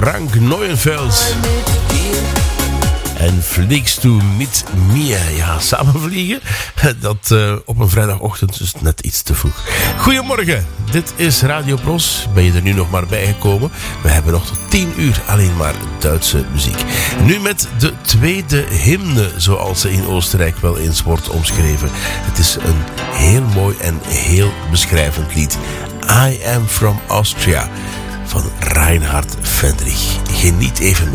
Frank Neuenfels. En Fliegst du mit mir? Ja, samen vliegen. Dat op een vrijdagochtend is net iets te vroeg. Goedemorgen, dit is Radio Pros. Ben je er nu nog maar bijgekomen? We hebben nog tot 10 uur alleen maar Duitse muziek. Nu met de tweede hymne, zoals ze in Oostenrijk wel eens wordt omschreven. Het is een heel mooi en heel beschrijvend lied. I Am From Austria van Reinhard Fendrich. Geniet even mee.